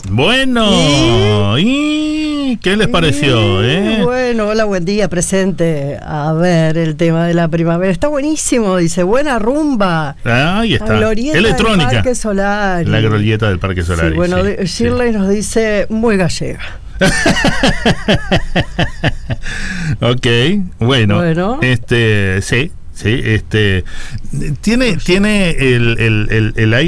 Bueno, ¿y qué les pareció? Bueno, hola, buen día, presente. A ver, el tema de la primavera. Está buenísimo, dice, buena rumba. Ahí está. La glorieta Electrónica. del Parque Solar. La glorieta del Parque Solar. Sí, bueno, Shirley nos dice, muy gallega. Ok, bueno. Sí, tiene el aire